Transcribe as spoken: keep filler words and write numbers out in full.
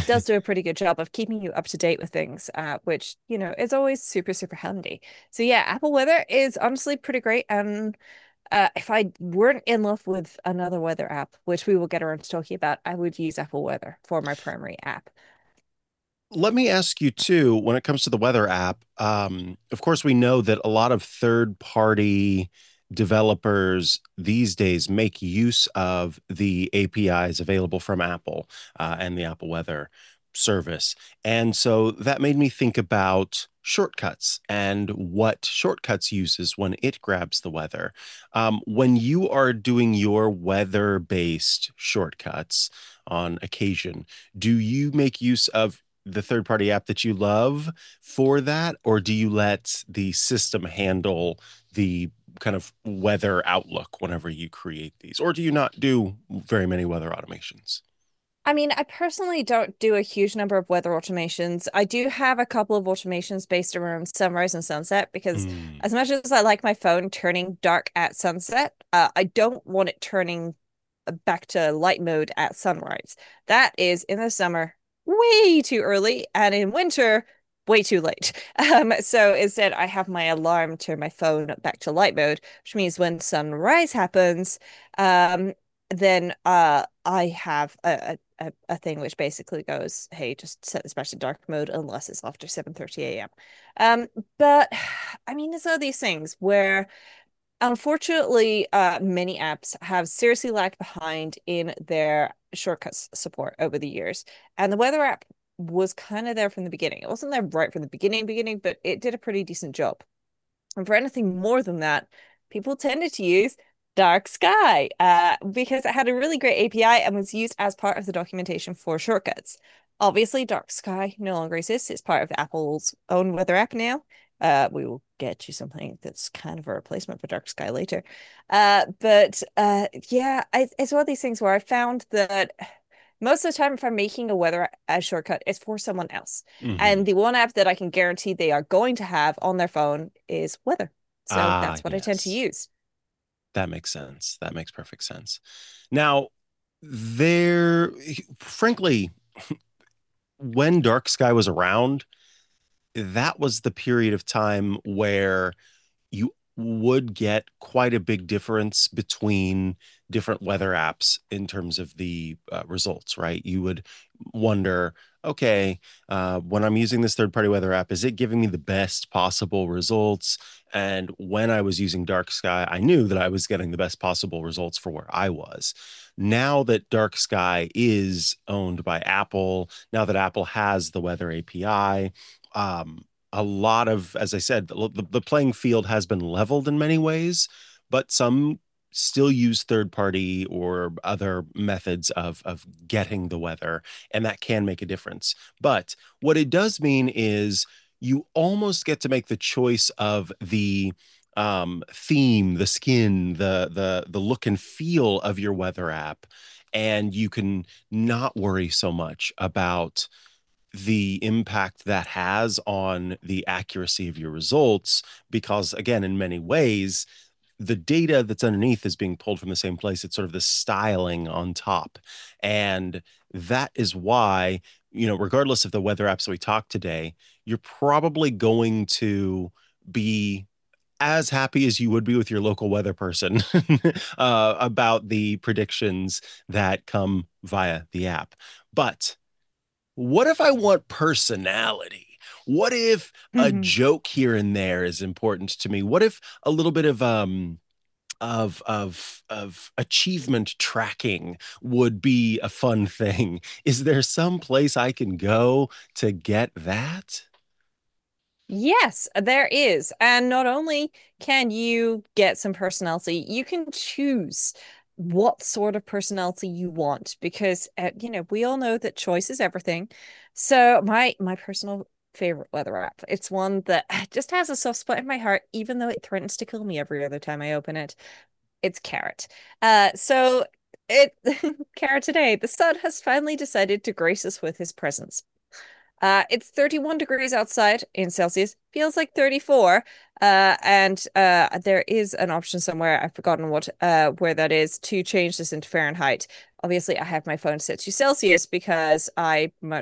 does do a pretty good job of keeping you up to date with things, uh, which, you know, is always super, super handy. So yeah, Apple Weather is honestly pretty great. And uh, if I weren't in love with another weather app, which we will get around to talking about, I would use Apple Weather for my primary app. Let me ask you too, when it comes to the weather app, um, of course, we know that a lot of third-party developers these days make use of the A P Is available from Apple uh, and the Apple Weather service. And so that made me think about shortcuts and what shortcuts uses when it grabs the weather. Um, when you are doing your weather-based shortcuts on occasion, do you make use of the third party app that you love for that, or do you let the system handle the kind of weather outlook whenever you create these, or do you not do very many weather automations? I mean, I personally don't do a huge number of weather automations. I do have a couple of automations based around sunrise and sunset because Mm. as much as I like my phone turning dark at sunset, uh, I don't want it turning back to light mode at sunrise. That is in the summer way too early, and in winter way too late. Um, so instead, I have my alarm turn my phone back to light mode, which means when sunrise happens, um, then uh, I have a, a a thing which basically goes, "Hey, just set this back to dark mode unless it's after seven thirty a m" Um, but I mean, it's all these things where unfortunately, uh, many apps have seriously lagged behind in their shortcuts support over the years. And the weather app was kind of there from the beginning. It wasn't there right from the beginning, beginning, but it did a pretty decent job. And for anything more than that, people tended to use Dark Sky uh, because it had a really great A P I and was used as part of the documentation for shortcuts. Obviously, Dark Sky no longer exists. It's part of Apple's own weather app now. Uh, we will get to something that's kind of a replacement for Dark Sky later. Uh, but uh, yeah, I, it's one of these things where I found that most of the time, if I'm making a weather a shortcut, it's for someone else. Hmm. And the one app that I can guarantee they are going to have on their phone is weather. So Ah, that's what I tend to yes. use. That makes sense. That makes perfect sense. Now, there, frankly, when Dark Sky was around, that was the period of time where you would get quite a big difference between different weather apps in terms of the uh, results, right? You would wonder, okay, uh, when I'm using this third party weather app, is it giving me the best possible results? And when I was using Dark Sky, I knew that I was getting the best possible results for where I was. Now that Dark Sky is owned by Apple, now that Apple has the weather A P I, um, a lot of, as I said, the, the playing field has been leveled in many ways, but some still use third party or other methods of of getting the weather, and that can make a difference. But what it does mean is you almost get to make the choice of the um theme, the skin, the the the look and feel of your weather app, and you can not worry so much about the impact that has on the accuracy of your results because, again, in many ways the data that's underneath is being pulled from the same place. It's sort of the styling on top, and that is why, you know, regardless of the weather apps that we talk today, you're probably going to be as happy as you would be with your local weather person uh, about the predictions that come via the app. But what if I want personality? What if a Mhm. joke here and there is important to me? What if a little bit of um of of of achievement tracking would be a fun thing? Is there some place I can go to get that? Yes, there is. And not only can you get some personality, you can choose what sort of personality you want because uh, you know, we all know that choice is everything. So my my personal favorite weather app, it's one that just has a soft spot in my heart, even though it threatens to kill me every other time I open it. It's Carrot. Uh, so it Carrot today, the sun has finally decided to grace us with his presence. Uh, it's thirty-one degrees outside in Celsius, feels like thirty-four. Uh, and uh, there is an option somewhere, I've forgotten what uh where that is to change this into Fahrenheit. Obviously, I have my phone set to Celsius because I much